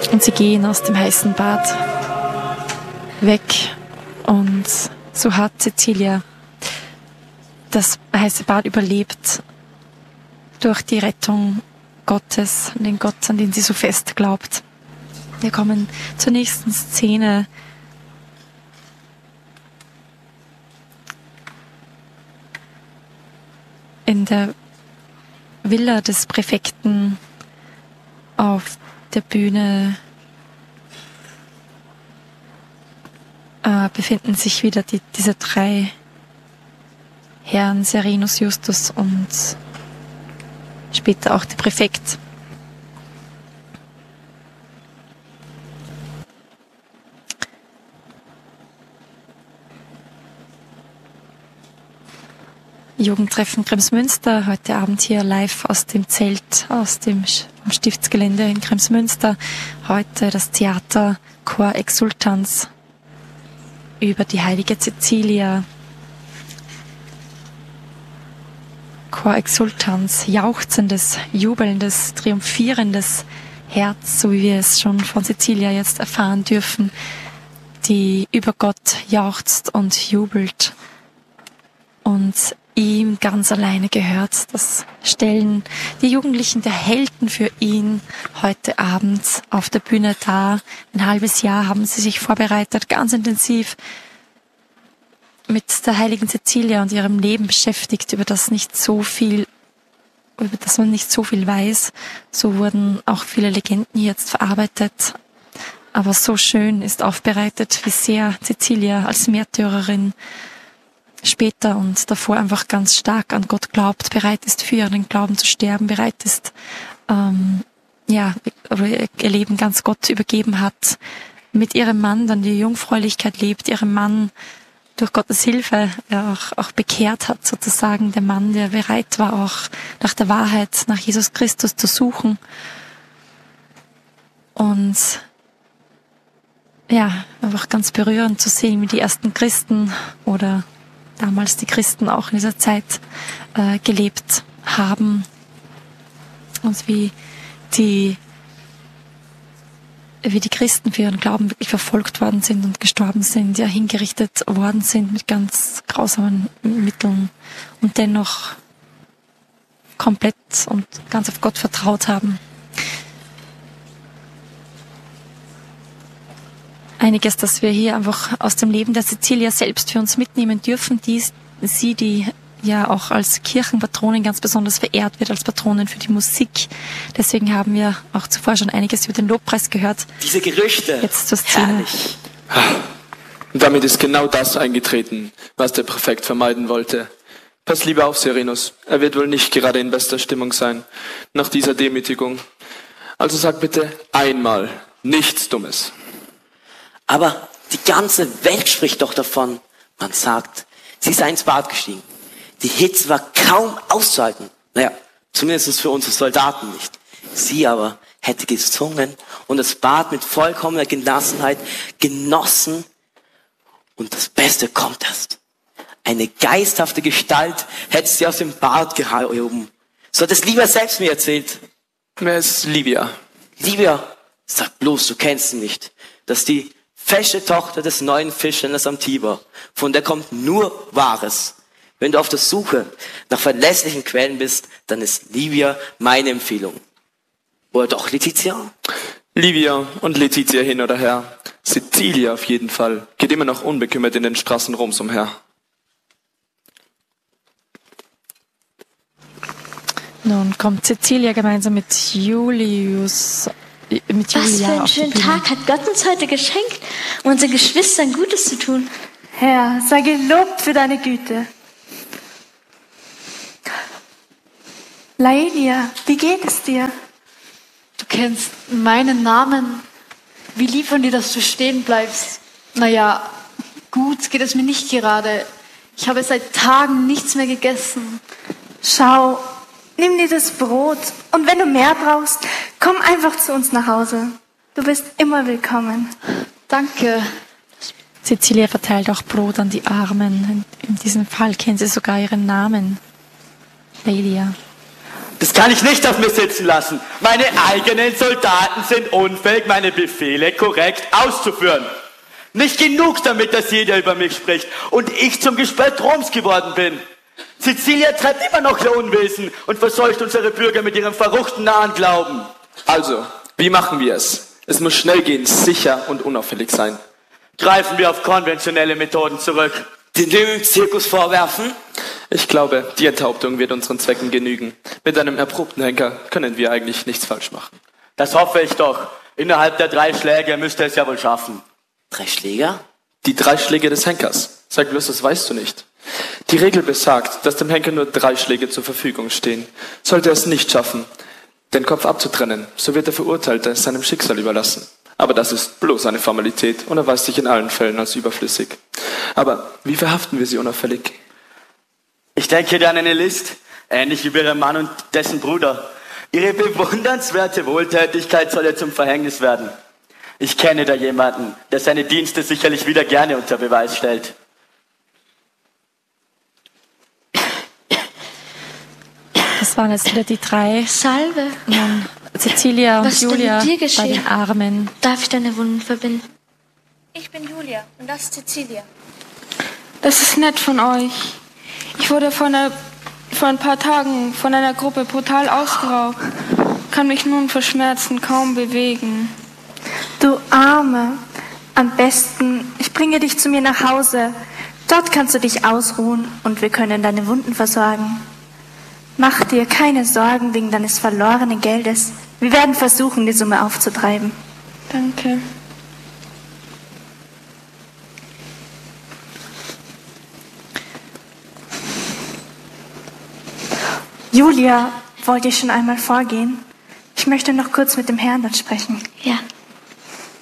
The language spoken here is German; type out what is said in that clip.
Und sie gehen aus dem heißen Bad weg. Und so hat Cecilia das heiße Bad überlebt durch die Rettung Gottes, den Gott, an den sie so fest glaubt. Wir kommen zur nächsten Szene. In der Villa des Präfekten auf der Bühne befinden sich wieder diese drei Herren, Serenus, Justus und später auch der Präfekt. Jugendtreffen Kremsmünster, heute Abend hier live aus dem Zelt, aus dem Stiftsgelände in Kremsmünster. Heute das Theater Chor Exultans über die heilige Cecilia. Chor Exultans, jauchzendes, jubelndes, triumphierendes Herz, so wie wir es schon von Cecilia jetzt erfahren dürfen, die über Gott jauchzt und jubelt und ihm ganz alleine gehört. Das stellen die Jugendlichen der Helden für ihn heute Abend auf der Bühne dar. Ein halbes Jahr haben sie sich vorbereitet, ganz intensiv mit der heiligen Cecilia und ihrem Leben beschäftigt, über das man nicht so viel weiß. So wurden auch viele Legenden jetzt verarbeitet. Aber so schön ist aufbereitet, wie sehr Cecilia als Märtyrerin später und davor einfach ganz stark an Gott glaubt, bereit ist für ihren Glauben zu sterben, bereit ist, ihr Leben ganz Gott übergeben hat, mit ihrem Mann dann die Jungfräulichkeit lebt, ihrem Mann durch Gottes Hilfe auch bekehrt hat, sozusagen der Mann, der bereit war, auch nach der Wahrheit, nach Jesus Christus zu suchen. Und ja, einfach ganz berührend zu sehen, wie die ersten Christen oder damals die Christen auch in dieser Zeit gelebt haben und wie die Christen für ihren Glauben wirklich verfolgt worden sind und gestorben sind, ja hingerichtet worden sind mit ganz grausamen Mitteln und dennoch komplett und ganz auf Gott vertraut haben. Einiges, das wir hier einfach aus dem Leben der Cecilia selbst für uns mitnehmen dürfen, die ja auch als Kirchenpatronin ganz besonders verehrt wird, als Patronin für die Musik. Deswegen haben wir auch zuvor schon einiges über den Lobpreis gehört. Diese Gerüchte, jetzt zur Szene. herrlich. Und damit ist genau das eingetreten, was der Präfekt vermeiden wollte. Pass lieber auf, Serenus. Er wird wohl nicht gerade in bester Stimmung sein, nach dieser Demütigung. Also sag bitte einmal nichts Dummes. Aber die ganze Welt spricht doch davon. Man sagt, sie sei ins Bad gestiegen. Die Hitze war kaum auszuhalten. Naja, zumindest für unsere Soldaten nicht. Sie aber hätte gesungen und das Bad mit vollkommener Gelassenheit genossen. Und das Beste kommt erst. Eine geisthafte Gestalt hätte sie aus dem Bad gehoben. So hat es Livia selbst mir erzählt. Wer ist Livia? Livia, sag bloß, du kennst sie nicht. Das ist die fesche Tochter des neuen Fischhändlers am Tiber. Von der kommt nur Wahres. Wenn du auf der Suche nach verlässlichen Quellen bist, dann ist Livia meine Empfehlung. Oder doch Letizia? Livia und Letizia hin oder her. Cecilia auf jeden Fall. Geht immer noch unbekümmert in den Straßen Roms umher. Nun kommt Cecilia gemeinsam mit Julia. Was für einen schönen Tag hat Gott uns heute geschenkt, um unseren Geschwistern Gutes zu tun. Herr, sei gelobt für deine Güte. Laelia, wie geht es dir? Du kennst meinen Namen. Wie lieb von dir, dass du stehen bleibst. Naja, gut geht es mir nicht gerade. Ich habe seit Tagen nichts mehr gegessen. Schau, nimm dir das Brot und wenn du mehr brauchst, komm einfach zu uns nach Hause. Du bist immer willkommen. Danke. Cecilia verteilt auch Brot an die Armen. In diesem Fall kennt sie sogar ihren Namen. Laelia. Das kann ich nicht auf mir sitzen lassen. Meine eigenen Soldaten sind unfähig, meine Befehle korrekt auszuführen. Nicht genug damit, dass jeder über mich spricht und ich zum Gespött Roms geworden bin. Sizilien treibt immer noch ihr Unwesen und verseucht unsere Bürger mit ihrem verruchten nahen Glauben. Also, wie machen wir es? Es muss schnell gehen, sicher und unauffällig sein. Greifen wir auf konventionelle Methoden zurück. Den Zirkus vorwerfen? Ich glaube, die Enthauptung wird unseren Zwecken genügen. Mit einem erprobten Henker können wir eigentlich nichts falsch machen. Das hoffe ich doch. Innerhalb der 3 Schläge müsste es ja wohl schaffen. 3 Schläger? Die 3 Schläge des Henkers. Sag bloß, das weißt du nicht. Die Regel besagt, dass dem Henker nur 3 Schläge zur Verfügung stehen. Sollte er es nicht schaffen, den Kopf abzutrennen, so wird der Verurteilte seinem Schicksal überlassen. Aber das ist bloß eine Formalität und erweist sich in allen Fällen als überflüssig. Aber wie verhaften wir sie unauffällig? Ich denke an eine List, ähnlich wie ihrem Mann und dessen Bruder. Ihre bewundernswerte Wohltätigkeit soll ihr zum Verhängnis werden. Ich kenne da jemanden, der seine Dienste sicherlich wieder gerne unter Beweis stellt. Das waren jetzt wieder die 3. Salve. Cecilia und Was Julia ist denn mit dir bei geschehen? den Armen. Darf ich deine Wunden verbinden? Ich bin Julia und das ist Cecilia. Das ist nett von euch. Ich wurde vor ein paar Tagen von einer Gruppe brutal ausgeraubt. Kann mich nun vor Schmerzen kaum bewegen. Du Arme. Am besten, ich bringe dich zu mir nach Hause. Dort kannst du dich ausruhen und wir können deine Wunden versorgen. Mach dir keine Sorgen wegen deines verlorenen Geldes. Wir werden versuchen, die Summe aufzutreiben. Danke. Julia, wollt ihr schon einmal vorgehen? Ich möchte noch kurz mit dem Herrn dort sprechen. Ja.